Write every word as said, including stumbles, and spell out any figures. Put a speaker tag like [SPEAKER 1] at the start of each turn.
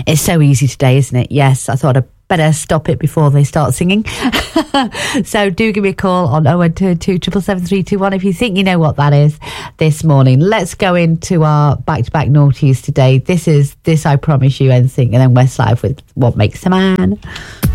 [SPEAKER 1] It's so easy today, isn't it? Yes, I thought I'd better stop it before they start singing. So do give me a call on oh one two two, seven seven three two one if you think you know what that is this morning. Let's go into our back-to-back naughties today. This is This I Promise You N Sync, and then Westlife with What Makes a Man.